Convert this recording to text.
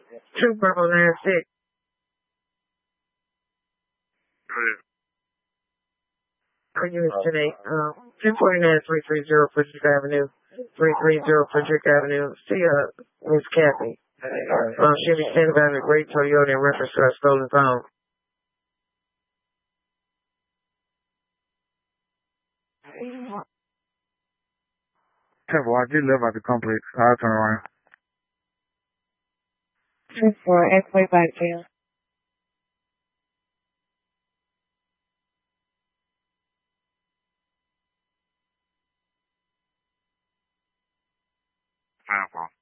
Two purple 96. Our unit today, 249-330 Frederick Avenue, 330 Frederick Avenue. See, Miss Kathy. She'll be standing by the great Toyota in reference to our stolen phone. Temple, I did live at the complex. I'll turn around. 2-4, X-Way back to you. Temple.